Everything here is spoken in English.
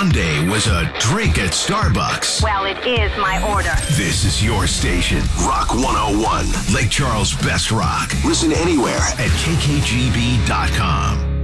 Sunday was a drink at Starbucks. Well, it is my order. This is your station, Rock 101, Lake Charles' best rock. Listen anywhere at kkgb.com.